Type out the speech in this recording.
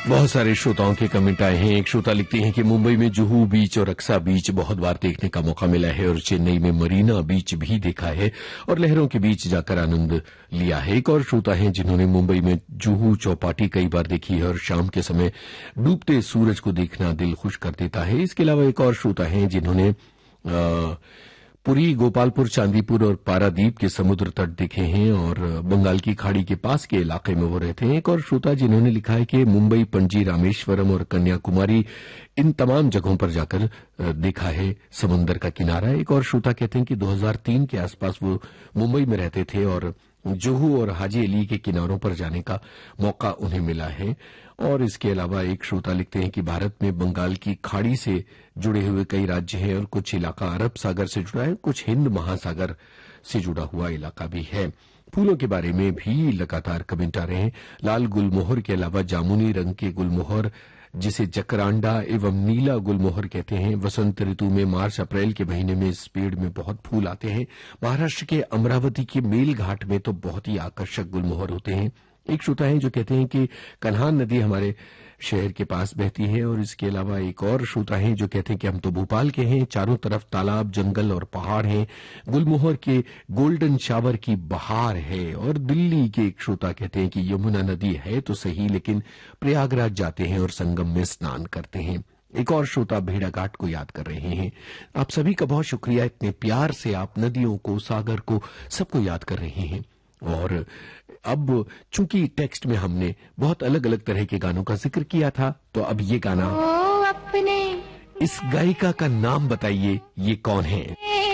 बहुत सारे श्रोताओं के कमेंट आए हैं। एक श्रोता लिखते हैं कि मुंबई में जुहू बीच और अक्सा बीच बहुत बार देखने का मौका मिला है और चेन्नई में मरीना बीच भी देखा है और लहरों के बीच जाकर आनंद लिया है। एक और श्रोता हैं जिन्होंने मुंबई में जुहू चौपाटी कई बार देखी है और शाम के समय डूबते सूरज को देखना दिल खुश कर देता है। इसके अलावा एक और श्रोता हैं जिन्होंने पुरी, गोपालपुर, चांदीपुर और पारादीप के समुद्र तट देखे हैं और बंगाल की खाड़ी के पास के इलाके में वो रहते हैं। एक और श्रोता जिन्होंने लिखा है कि मुंबई, पणजी, रामेश्वरम और कन्याकुमारी इन तमाम जगहों पर जाकर देखा है समंदर का किनारा। एक और श्रोता कहते हैं कि 2003 के आसपास वो मुंबई में रहते थे और जुहू और हाजी अली के किनारों पर जाने का मौका उन्हें मिला है। और इसके अलावा एक श्रोता लिखते हैं कि भारत में बंगाल की खाड़ी से जुड़े हुए कई राज्य हैं और कुछ इलाका अरब सागर से जुड़ा है, कुछ हिंद महासागर से जुड़ा हुआ इलाका भी है। फूलों के बारे में भी लगातार कमेंट आ रहे हैं। लाल गुलमोहर के अलावा जामुनी रंग के गुलमोहर, जिसे जकरांडा एवं नीला गुलमोहर कहते हैं, वसंत ऋतु में मार्च अप्रैल के महीने में इस पेड़ में बहुत फूल आते हैं। महाराष्ट्र के अमरावती के मेल घाट में तो बहुत ही आकर्षक गुलमोहर होते हैं। एक श्रोता है जो कहते हैं कि कन्हान नदी हमारे शहर के पास बहती है और इसके अलावा एक और श्रोता है जो कहते हैं कि हम तो भोपाल के हैं, चारों तरफ तालाब, जंगल और पहाड़ हैं, गुलमोहर के गोल्डन शावर की बहार है। और दिल्ली के एक श्रोता कहते हैं कि यमुना नदी है तो सही, लेकिन प्रयागराज जाते हैं और संगम में स्नान करते हैं। एक और श्रोता भेड़ाघाट को याद कर रहे हैं। आप सभी का बहुत शुक्रिया, इतने प्यार से आप नदियों को, सागर को, सबको याद कर रहे हैं। और अब चूंकि टेक्स्ट में हमने बहुत अलग अलग तरह के गानों का जिक्र किया था, तो अब ये गाना, इस गायिका का नाम बताइए, ये कौन है?